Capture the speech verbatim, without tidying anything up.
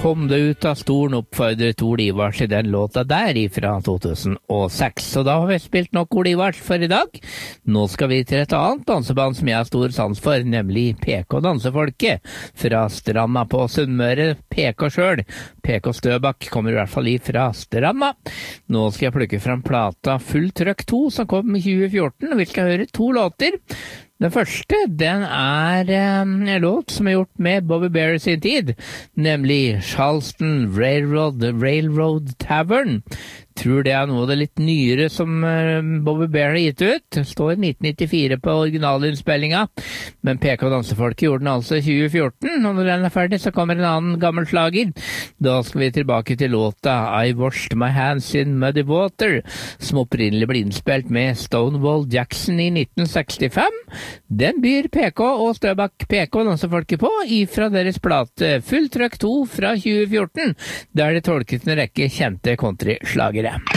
kom det ut av stolen, oppfordret Tor Ivars i den låta der fra to tusen og seks. Så da har vi spilt nok Tor Ivars for i dag. Nå skal vi til et annet danseband som jeg har stor sans for, nemlig P K Dansefolket fra Stranda på Sunnmøre. P K selv, P K Støbakk, kommer i hvert fall i fra Stranda. Nå skal jeg plukke fram plata Full Trøkk to som kom i tjue fjorten, og vi skal høre to låter. Den første, den er um, en låt som er gjort med Bobby Bear i sin tid, nemlig Charleston Railroad, Railroad Tavern. Tror det er noe av det litt nyere som uh, Bobby Bear har gitt ut. Det står nitten nittifire på originalinnspillinga, men P K Dansefolket gjorde den altså i tjue fjorten, og når den er ferdig så kommer en annen gammel slager. Da skal vi tilbake til låta I Washed My Hands in Muddy Water, som opprinnelig ble innspilt med Stonewall Jackson i nitten sekstifem. Den byr P K og Støbakk P K Dansefolket på ifra deres plate Full Trøkk to fra tjue fjorten, der de tolket en rekke kjente countryslagere.